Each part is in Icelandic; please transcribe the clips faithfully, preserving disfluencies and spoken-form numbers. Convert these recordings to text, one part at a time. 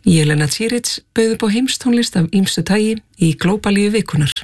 Jelena Čirić bauð upp á heimstónlist af ýmsu tagi í Glóbalíu vikunnar.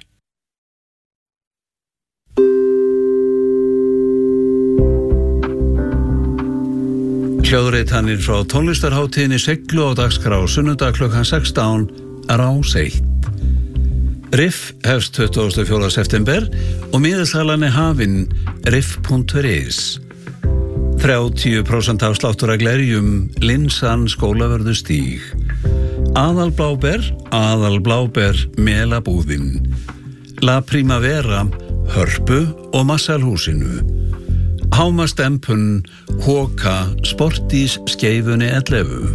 Hljóðritanir frá tónlistarhátíðinni Seiglu á dagskrá sunnudag klukkan sextán Rás eitt. Riff hefst tuttugasta og fjórða september og miðasalan er hafin riff punktur is. þrjátíu prósent afsláttur af glerjum Linsan Skólavörðu stíg. Aðalbláber, aðalbláber Melabúðin. La Primavera, Hörpu og Massalhúsinu. Hámastempun, Hóka, Sportís skeifunni ellefu.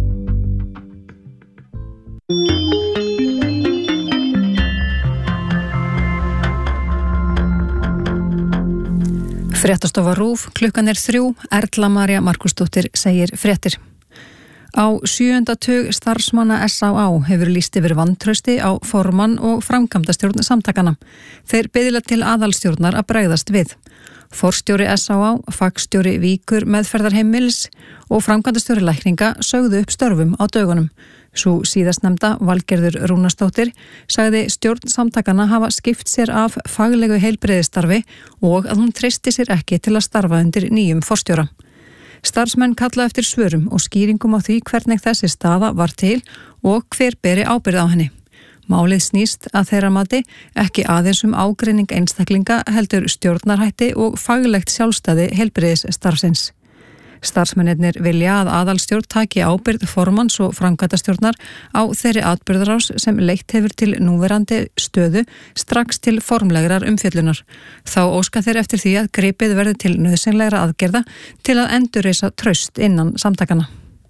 Fréttastofa RÚV, klukkan er þrjú, Erla María Markúsdóttir segir fréttir. Á sjöunda tug starfsmanna S á á hefur lýst yfir vantrausti á formann og framkvæmdastjórn samtakana. Þeir biðla til aðalstjórnar að bregðast við. Forstjóri S á á, fagstjóri Víkur meðferðarheimilis og framkvæmdastjóri lækninga sögðu upp störfum á dögunum. Sú síðastnefnda Valgerður Rúnarsdóttir sagði stjórn samtakana hafa skipt sér af faglegu heilbrigðisstarfi og að hún treysti sér ekki til að starfa undir nýjum forstjóra. Starfsmenn kalla eftir svörum og skýringum á því hvernig þessi staða var til og hver beri ábyrgð á henni. Málið snýst að þeirra mati ekki aðeins um ágreining einstaklinga heldur stjórnarhætti og faglegt sjálfstæði heilbrigðisstarfsins. Starfsmennirnir vilja að aðalstjórn taki ábyrgð formanns og framkvæmdastjórnar á þeirri atburðarás sem leitt hefur til núverandi stöðu strax til formlegrar umfjöllunar. Þá óska þeir eftir því að gripið verði til nauðsynlegra aðgerða til að endurreisa traust innan samtakana.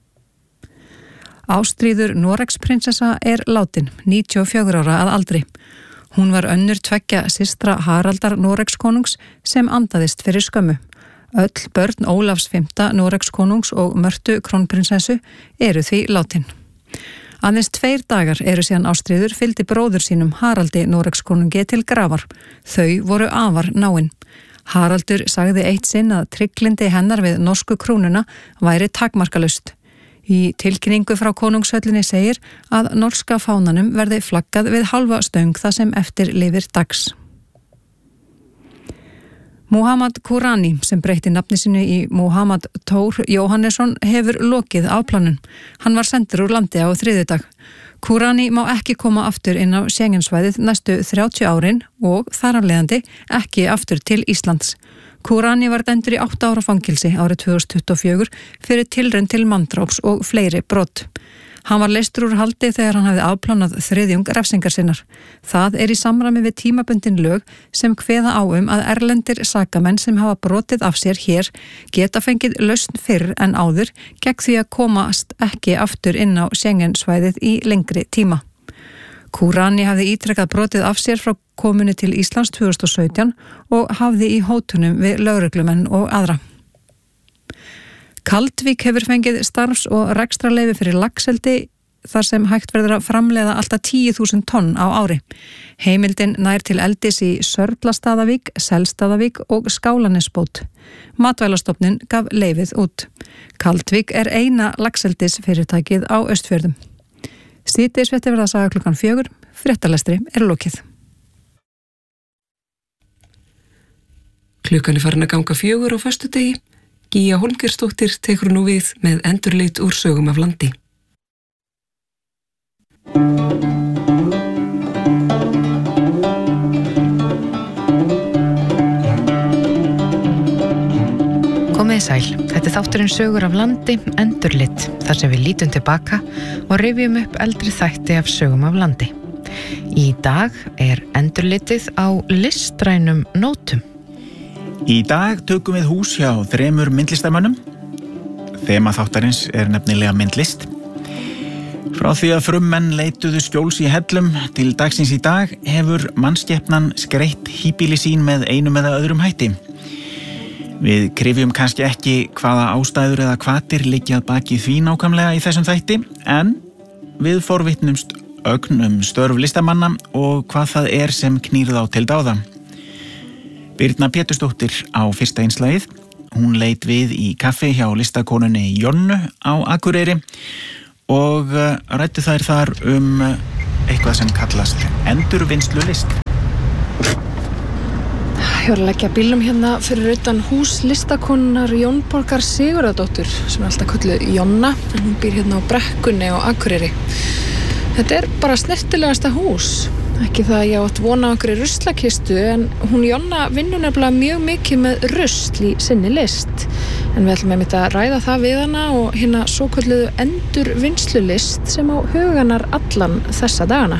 Ástríður Noregsprinsessa er látin, níutíu og fjögurra ára að aldri. Hún var önnur tveggja systra Haraldar Noregskonungs sem andaðist fyrir skömmu. Öll börn Ólafs fimmta Noregskonungs og Mörtu krónprinsessu eru því látin. Aðeins tveir dagar eru síðan Ástríður fylgdi bróður sínum Haraldi Noregskonungi til grafar. Þau voru afar náin. Haraldur sagði eitt sinn að trygglyndi hennar við norsku krúnuna væri takmarkalaust. Í tilkynningu frá konungshöllinni segir að norska fánanum verði flaggað við halva stöng það sem eftir lifir dags. Muhammad Kurani, sem breytti nafni sinu í Muhammad Tór Jóhannesson, hefur lokið afplánun. Hann var sendur úr landi á þriðjudag. Kurani má ekki koma aftur inn á Schengensvæðið næstu þrjátíu árin og þar af leiðandi ekki aftur til Íslands. Kurani var dæmdur í átta ára fangilsi árið tvö þúsund tuttugu og fjögur fyrir tilraun til manndráps og fleiri brot. Hann var leystur úr haldi þegar hann hafði afplánað þriðjung refsingar sinnar. Það er í samræmi við tímabundin lög sem kveða á um að erlendir sakamenn sem hafa brotið af sér hér geta fengið lausn fyrr en áður gegn því að komast ekki aftur inn á Schengensvæðið í lengri tíma. Kurani hafði ítrekkað brotið af sér frá komunu til Íslands tvö þúsund og sautján og hafði í hótunum við lögreglumenn og aðra. Kaldvík hefur fengið starfs- og rekstrarleyfi fyrir laxeldi þar sem hægt verður að framleiða alltaf tíu þúsund tonn á ári. Heimildin nær til eldis í Sörlastaðavík, Selstaðavík og Skálanesbót. Matvælastofnun gaf leyfið út. Kaldvík er eina laxeldisfyrirtækið á Austfjörðum. Síðdegisfréttir verða að saga klukkan fjögur, fréttalestri er lokið. Klukkan er farin að ganga fjögur á föstudegi. Gíja Hólmgeirsdóttir tekur nú við með endurleit úr sögum af landi. Komið sæl, þetta er þátturinn sögur af landi, endurlit, þar sem við lítum tilbaka og rifjum upp eldri þætti af sögum af landi. Í dag er endurlitið á listrænum nótum. Í dag tökum við hús hjá þremur myndlistarmönnum. Þema þáttarins er nefnilega myndlist. Frá því að frummenn leituðu skjóls í hellum til dagsins í dag hefur mannskepnan skreitt híbýli sín með einum eða öðrum hætti. Við krifjum kannski ekki hvaða ástæður eða hvatir liggja að baki því nákvæmlega í þessum þætti, en við forvitnumst ögn um störf listamanna og hvað það er sem knýr þá til dáða. Birna Pétursdóttir á fyrsta innslagið. Hún leit við í kaffi hjá listakonunni Jonnu á Akureyri og ræddu þær þar um eitthvað sem kallast endurvinnslulist. Ég var að leggja bílnum hérna fyrir utan hús listakonunnar Jónborgar Sigurðardóttur sem er alltaf kölluð Jonna, en hún býr hérna á Brekkunni á Akureyri. Þetta er bara snertilegasta hús. Ekki það að ég átt vona á einhverju ruslakistu, en hún Jonna vinnur nefnilega mjög mikið með rusl í sinni list. En við ætlum einmitt að ræða það við hana og hérna svo kölluðu endurvinnslulist sem á huganar allan þessa dagana.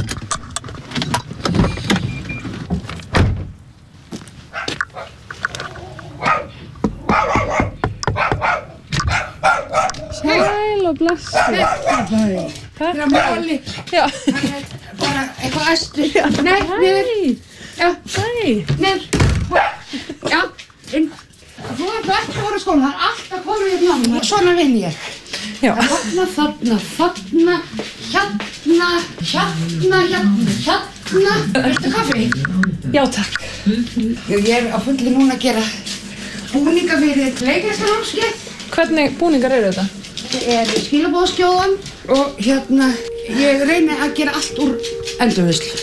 Sæl og blessu. Takk. Það er máli. Já. Bara eitthvað æstur. Nei, niður. Já. Hæ. Niður. Já. Inn. Þú ert ekki voru skóla, það er alltaf komið í námi. Svona vinn ég. Já. Þarna, þarna, þarna, hérna, hérna, hérna, hérna. Viltu kaffi? Já, takk. Ég er á fullu núna að gera búninga fyrir leiklistanámskeið. Hvernig búningar eru þetta? Þetta er skilabóðskjóðan og hérna, ég reyni að gera allt úr endurvinnslu.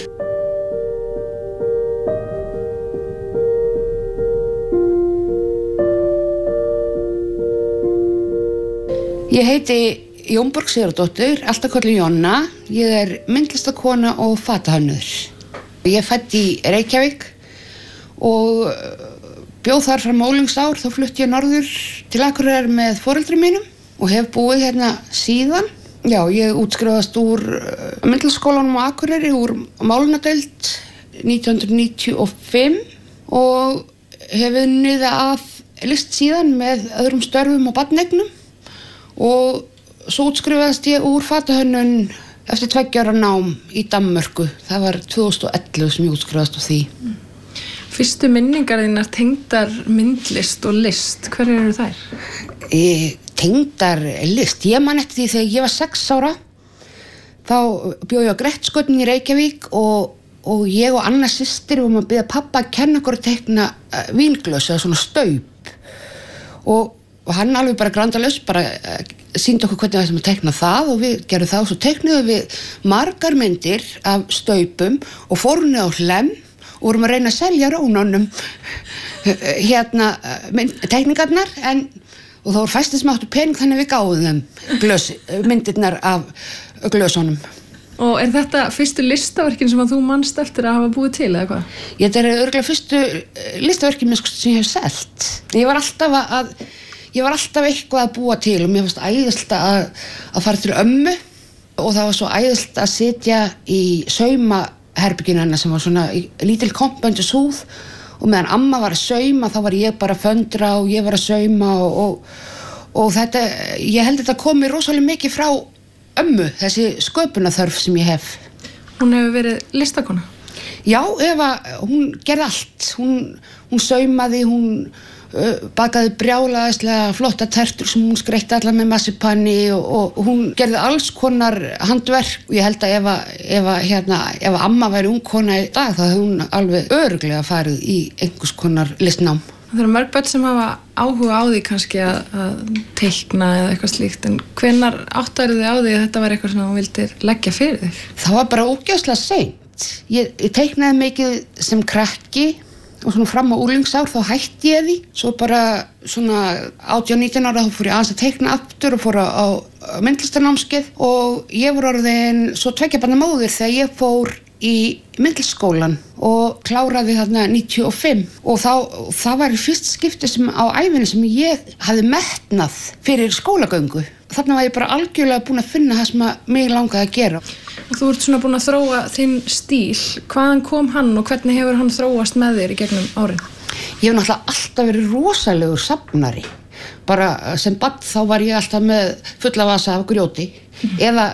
Ég heiti Jónborg Sigurðardóttir, alltaf kölluð Jonna. Ég er myndlistakona og fatahönnuður. Ég er fædd í Reykjavík og bjó þar fram á unglingsár. Þá flutti ég norður til Akureyrar með foreldrum mínum og hef búið hérna síðan. Já, ég útskrifaðist úr myndlistaskólanum á Akureyri, úr málunadeild nítján hundruð níutíu og fimm og hef unnið að list síðan með öðrum störfum og barneignum. Og svo útskrifaðist ég úr fatahönnun eftir tveggja ára nám í Danmörku. Það var tvö þúsund og ellefu sem ég útskrifaðist úr því. Fyrstu minningar þínar tengdar myndlist og list, hverjar eru þær? E, tengdar list? Ég man eftir því þegar ég var sex ára. Þá bjó ég á Grettisgötunni í Reykjavík og, og ég og Anna systir vorum að biðja pabba að kenna okkur að teikna vínglös eða svona staup. Og Og hann alveg bara grandalaust bara uh, sýndi okkur hvernig við ætlum að teikna það og við gerum það og svo teiknuðum við margar myndir af staupum og fórum niður á Hlemm og vorum að reyna að selja rónunum uh, hérna uh, mynd, teikningarnar en, og það voru fæstir sem áttu pening þannig við gáðum þeim glös, myndirnar af glösunum. Og er þetta fyrstu listaverkin sem að þú manst eftir að hafa búið til eða hvað? Þetta er örugglega fyrstu listaverkin sem ég hef selt. Ég var alltaf að Ég var alltaf eitthvað að búa til og mér fannst æðislegt að, að fara til ömmu og það var svo æðislegt að sitja í saumaherberginu hennar sem var svona lítil kompöndus húð og meðan amma var að sauma þá var ég bara að föndra og ég var að sauma og, og, og þetta, ég held að þetta komi rosalega mikið frá ömmu, þessi sköpunarþörf sem ég hef. Hún hefur verið listakona? Já, Eva, hún gerði allt. Hún, hún saumaði, hún bakaði brjálaðislega flotta tertur sem hún skreytti allar með massipanni og, og, og hún gerði alls konar handverk og ég held að ef að, ef að, hérna, ef að amma væri ung kona í dag þá hefði hún alveg örugglega farið í einhvers konar listnám. Það eru mörg börn sem hafa áhuga á því kannski að, að teikna eða eitthvað slíkt en hvenær áttarðu þið á því að þetta var eitthvað sem þú vildir leggja fyrir þig? Það var bara ógeðslega seint. Ég, ég teiknaði mikið sem krakki og svona fram á unglingsár þá hætti ég því svo bara svona átján nítján ára þá fór ég aðeins að teikna aftur og fór á, á myndlistarnámskeið og ég voru orðin svo tveggja barna móðir þegar ég fór í myndlistaskólan og kláraði þarna níutíu og fimm og þá, það var í fyrst skipti sem á ævinni sem ég hafði metnað fyrir skólagöngu. Þarna var ég bara algjörlega búin að finna það sem að mig langaði að gera. Og þú ert svona búin að þróa þinn stíl. Hvaðan kom hann og hvernig hefur hann þróast með þér í gegnum árin? Ég hef náttúrulega alltaf verið rosalegur safnari. Bara sem barn þá var ég alltaf með fulla vasa af grjóti mm. eða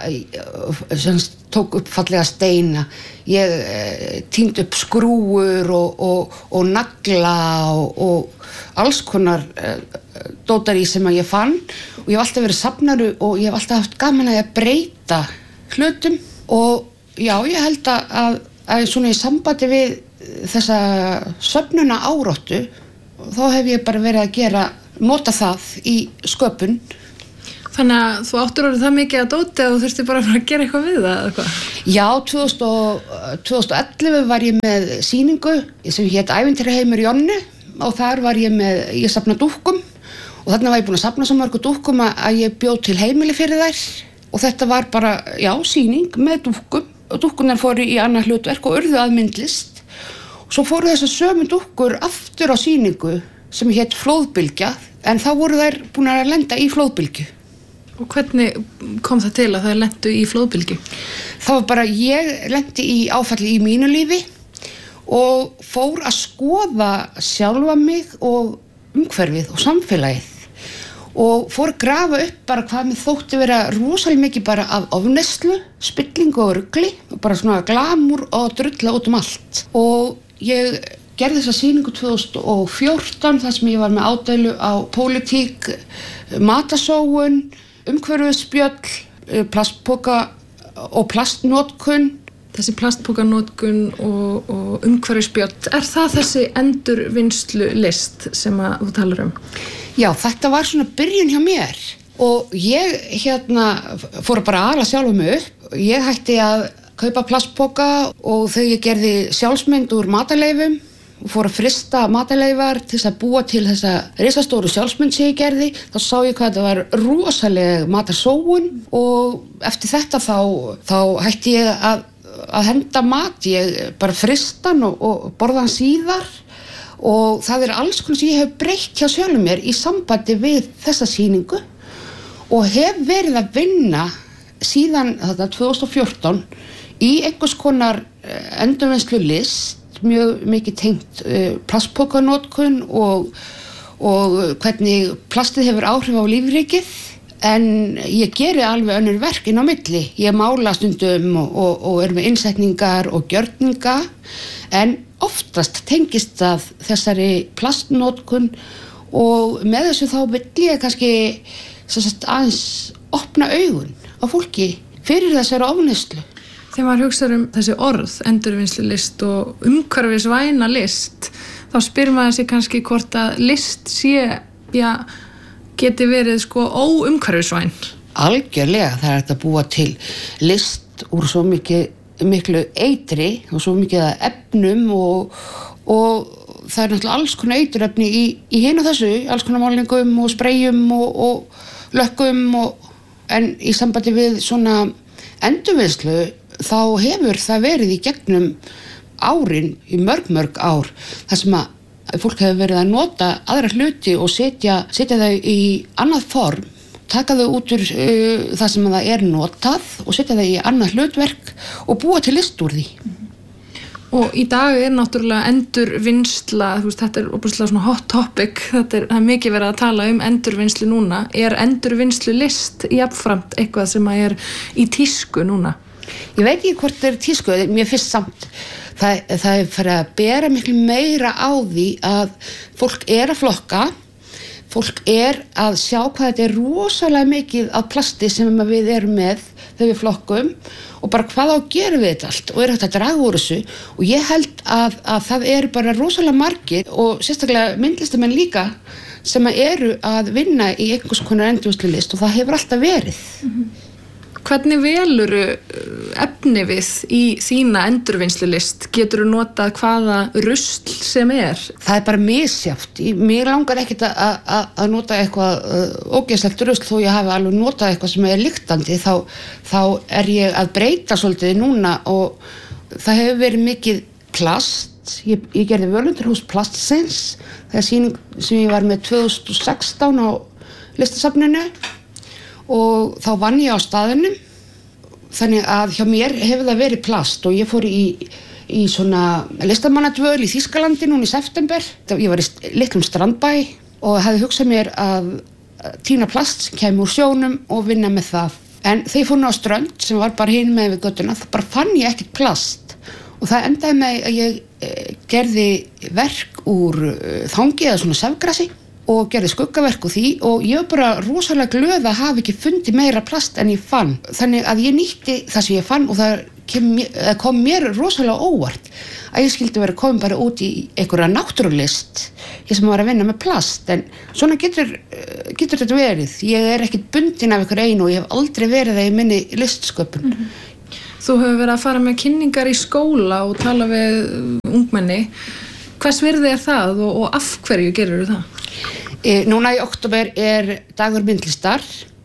sem tók upp fallega steina. Ég eh, týndi upp skrúur og, og, og nagla og, og alls konar eh, dótarí sem að ég fann og ég hef alltaf verið safnari og ég hef alltaf haft gaman að breyta hlutum og já, ég held að, að svona í sambandi við þessa söfnuna áráttu þá hef ég bara verið að gera nota það í sköpun. Þannig að þú áttur orðið það mikið að dóti að þú þurfti bara að gera eitthvað við það eða hvað? Já, tvö þúsund og ellefu var ég með sýningu sem hét Ævintýraheimur Jonnu og þar var ég með, ég safna dúkkum og þarna var ég búin að safna svo mörgu dúkkum að ég bjóð til heimili fyrir þær og þetta var bara, já, sýning með dúkkum og dúkkunar fóru í annað hlutverk og urðu að myndlist og svo fóru þessar sömu dúkkur aftur á sýningu sem hét Flóðbylgja en þá voru þær búin að lenda í flóðbylgju. Og hvernig kom það til að það lentu í flóðbylgju? Það var bara, ég lendi í áfalli í mínu lífi og fór að skoða sjálfa mig og umhverfið og samfélagið og fór að grafa upp bara hvað mér þótti vera rosalega mikið bara af ofneyslu, spillingu og rugli og bara svona glamúr og drulla út um allt. Og ég gerði þessa sýningu tvö þúsund og fjórtán þar sem ég var með ádælu á pólitík, matasóun, umhverfisspjöll, plastpoka og plastnotkun. Þessi plastpokanotkun og, og umhverfisspjöll, er það þessi endurvinnslu list sem að þú talar um? Já, þetta var svona byrjun hjá mér og ég hérna fór bara að ala sjálfa mig upp. Ég hætti að kaupa plastpoka og þegar ég gerði sjálfsmynd úr mataleifum og fór að frista mataleifar til þess að búa til þessa risastóru sjálfsmynd sem ég gerði, þá sá ég hvað þetta var rosaleg matarsóun og eftir þetta þá, þá hætti ég að, að henda mat, ég bara frista hann og, og borða hann síðar og það er alls konar sem ég hef breytt hjá sjálfum mér í sambandi við þessa sýningu og hef verið að vinna síðan þetta tvö þúsund og fjórtán í einhvers konar endurvinnslu list mjög mikið tengt uh, plastpokanotkun og, og hvernig plastið hefur áhrif á lífríkið en ég geri alveg önnur verk inn á milli. Ég mála stundum og, og, og er með innsetningar og gjörninga en oftast tengist það þessari plastnotkun og með þessu þá vill ég kannski sagt, aðeins opna augun á fólki fyrir þessari ofneyslu. Þegar maður hugsaður um þessi orð, endurvinnslu list og umhverfisvæna list, þá spyr maður sig kannski hvort að list sé, já, geti verið sko óumhverfisvæn. Algjörlega, það er hægt að búa til list úr svo mikið, miklu eitri og svo mikið að efnum og, og það er náttúrulega alls konar eiturefni í, í hinu þessu, alls konar málningum og spreyjum og, og lökkum og, en í sambandi við svona endurvinnslu þá hefur það verið í gegnum árin, í mörg mörg ár þar sem að fólk hefur verið að nota aðra hluti og setja, setja þau í annað form, taka þau út úr uh, það sem það er notað og setja þau í annað hlutverk og búa til list úr því. Og í dag er náttúrulega endurvinnsla, þú veist, þetta er óbúslega svona hot topic, þetta er, það er mikið verið að tala um endurvinnslu núna. Er endurvinnslu list jafnframt eitthvað sem að er í tísku núna? Ég veit ekki hvort það er tísku, mér finnst samt. Það, það er fyrir að bera miklu meira á því að fólk er að flokka, fólk er að sjá hvað þetta er rosalega mikið af plasti sem við erum með þegar við flokkum og bara hvað á að gera við þetta allt og er hægt að draga úr þessu og ég held að, að það eru bara rosalega margir og sérstaklega myndlistamenn líka sem eru að vinna í einhvers konar endurvinnslulist og það hefur alltaf verið. Mm-hmm. Hvernig veluru efni við í þína endurvinnslulist? Geturðu notað hvaða rusl sem er? Það er bara misjafnt. Mér langar ekkert að, að, að nota eitthvað uh, ógeðslegt rusl þó ég hafi alveg notað eitthvað sem er lyktandi. Þá, þá er ég að breyta svolítið núna og það hefur verið mikið plast. Ég, ég gerði völundarhús Plastsins. Það er sýning sem ég var með tvö þúsund og sextán á listasafninu. Og þá vann ég á staðinum þannig að hjá mér hefur það verið plast og ég fór í, í svona listamannadvöl í Þýskalandi núna í september. Ég var í litlum strandbæ og hefði hugsað mér að tína plast sem kemur úr sjónum og vinna með það. En þegar ég fór nú á strönd sem var bara hin með við göttuna þá bara fann ég ekkert plast og það endaði með að ég gerði verk úr þangi eða svona sefgrasi og gerði skuggaverk úr því og ég var bara rosalega glöð að hafa ekki fundið meira plast en ég fann. Þannig að ég nýtti það sem ég fann og það kem, kom mér rosalega óvart að ég skildi vera komin bara út í einhverja náttúrulist, ég sem var að vinna með plast, en svona getur, getur þetta verið. Ég er ekkit bundin af einhver einu og ég hef aldrei verið það í minni listsköpun. Mm-hmm. Þú hefur verið að fara með kynningar í skóla og tala við ungmenni. Hvers virði er það og, og af hverju gerir þú það? E, núna í október er dagur myndlistar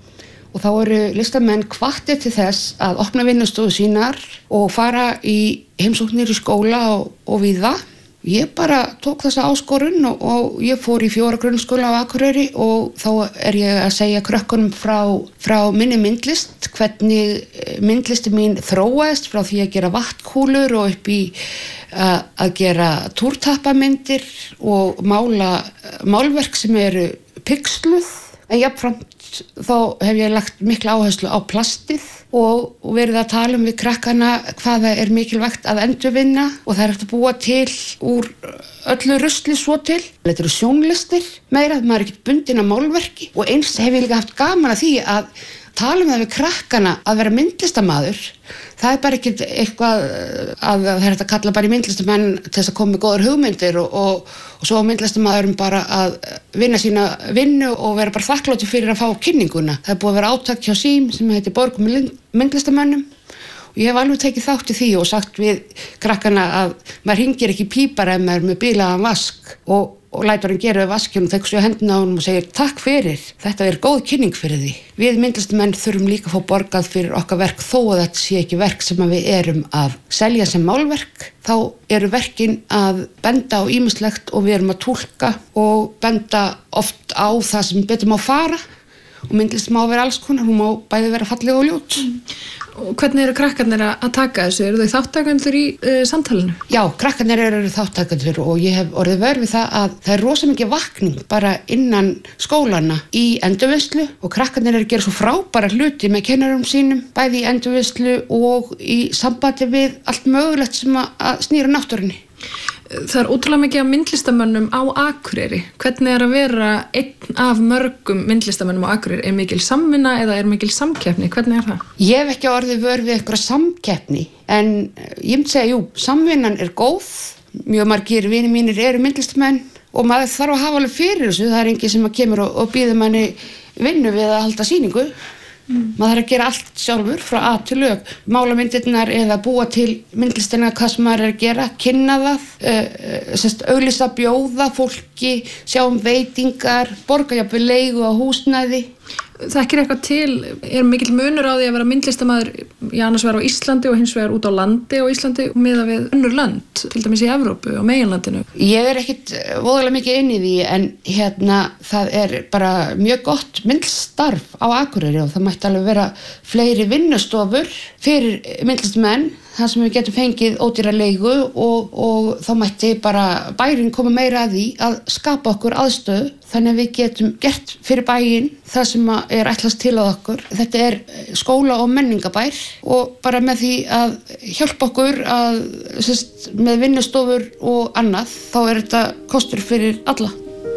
og þá eru listamenn hvattir til þess að opna vinnustofu sínar og fara í heimsóknir í skóla og, og víða. Ég bara tók þessa áskorun og, og ég fór í fjóra grunnskóla á Akureyri og þá er ég að segja krökkunum frá, frá minni myndlist, hvernig myndlisti mín þróaðist frá því að gera vattkúlur og upp í uh, að gera túrtappamyndir og mála málverk sem eru pixluð. En jafnframt þá hef ég lagt mikla áherslu á plastið og, og verið að tala um við krakkana hvaða er mikilvægt að endurvinna og það er eftir að búa til úr öllu rusli svo til. Þetta eru sjónlistir meira, maður er ekki bundin af málverki og eins hef ég líka haft gaman að því að tala um það við krakkana að vera myndlistamaður. Það er bara ekkert eitthvað að það er að kalla bara í myndlistamenn til þess að koma með góðar hugmyndir og, og, og svo myndlistamaðurum bara að vinna sína vinnu og vera bara þakkláttur fyrir að fá kynninguna. Það er búið að vera átak hjá SÍM sem heitir Borgum myndlistamönnum og ég hef alveg tekið þátt í því og sagt við krakkana að maður hringir ekki pípar ef maður er með bílaðan vask og og lætur hann gera við vaskjum og tekur svo hendina á honum og segir takk fyrir, þetta er góð kynning fyrir því. Við myndlistamenn þurfum líka að fá borgað fyrir okkar verk þó að þetta sé ekki verk sem við erum að selja sem málverk. Þá eru verkin að benda á ýmislegt og við erum að túlka og benda oft á það sem betur má fara og myndlist má vera alls konar, hún má bæði vera falleg og ljót. Mm. Og hvernig eru krakkarnir að taka þessu? Eru þau þáttakendur í uh, samtalinu? Já, krakkarnir eru þáttakendur og ég hef orðið vör við það að það er rosa mikið vakning bara innan skólana í endurvinnslu og krakkarnir eru að gera svo frábæra hluti með kennarum sínum, bæði í endurvinnslu og í sambandi við allt mögulegt sem að snýra náttúrunni. Það er ótrúlega mikið af myndlistamönnum á Akureyri. Hvernig er að vera einn af mörgum myndlistamönnum á Akureyri? Er mikil samvinna eða er mikil samkeppni? Hvernig er það? Ég hef ekki orðið vör við eitthvað samkeppni, en ég myndi segja, jú, samvinnan er góð. Mjög margir vinir mínir eru myndlistamenn og maður þarf að hafa alveg fyrir þessu. Það er enginn sem kemur og, og býður manni vinnu við að halda sýningu. Mm. Maður þarf að gera allt sjálfur frá A til Ö, mála myndirnar eða búa til myndlistina hvað sem maður er að gera, kynna það, uh, sérst, auglýsa, bjóða fólki, sjá um veitingar, borga jafnvel leigu á húsnæði. Það ekki eitthvað til, er mikill munur á því að vera myndlistamaður í annars vegar á Íslandi og hins vegar út á landi á Íslandi og miða við önnur land, til dæmis í Evrópu og meginlandinu? Ég er ekkit voðalega mikið inn í því en hérna það er bara mjög gott myndlistarf á Akureyri og það mætti alveg vera fleiri vinnustofur fyrir myndlistamenn þar sem við getum fengið ódýra leigu og, og þá mætti bara bærin koma meira að því að skapa okkur aðstöðu þannig að við getum gert fyrir bæinn það sem er ætlast til að okkur. Þetta er skóla- og menningabær og bara með því að hjálpa okkur að, sérst, með vinnustofur og annað, þá er þetta kostur fyrir alla.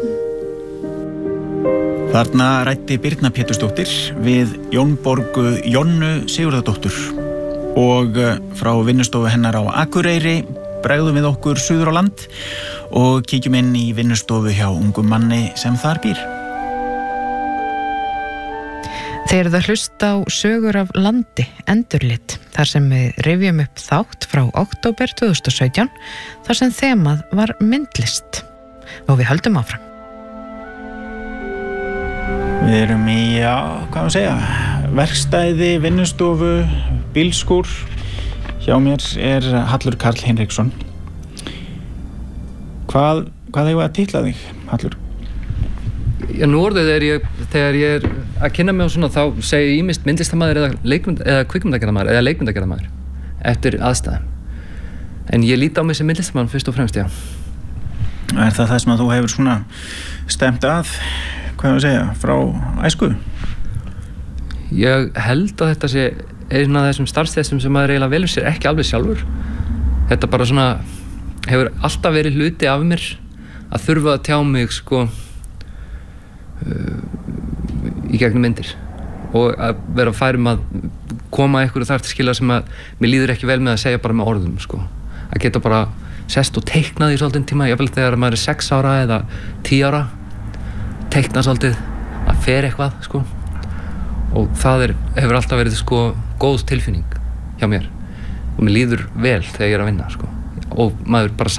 Þarna ræddi Birna Pétursdóttir við Jónborgu Jonnu Sigurðardóttur og frá vinnustofu hennar á Akureyri bregðum við okkur suður á land og kíkjum inn í vinnustofu hjá ungum manni sem þar býr. Þeir eru að hlusta á sögur af landi, Endurlit, þar sem við rifjum upp þátt frá október tvö þúsund og sautján, þar sem þemað var myndlist. Og við höldum áfram. Við erum í, já, hvað maður segja, verkstæði, vinnustofu, bílskúr. Hjá mér er Hallur Karl Hinriksson. Hvað, hvað hefur að titla þig, Hallur? Já, nú orðið er ég, þegar ég er að kynna mig og svona, þá segi ég ýmist myndlistarmaður eða, leikmynd, eða kvikmyndagerðarmaður eða leikmyndagerðarmaður eftir aðstæðum. En ég líti á mig sem myndlistarmaður fyrst og fremst, já. Er það það sem að þú hefur svona stemt að, hvað hefur að segja, frá æsku? Ég held að þetta sé einn af þessum starfstestum sem maður eiginlega velur sér ekki alveg sjálfur. Þetta bara svona hefur alltaf verið hluti af mér að þurfa að tjá mig sko uh, í gegnum myndir og að vera færum að koma einhverju þar til skila sem að mér líður ekki vel með að segja bara með orðum sko. Að geta bara sest og teiknað í svolítinn tíma, jafnvel þegar maður er sex ára eða tíu ára, teikna svolítið, að fer eitthvað sko. Og það er, hefur alltaf verið sko góð tilfinning hjá mér og mér líður vel þegar ég er að vinna sko. Og maður bara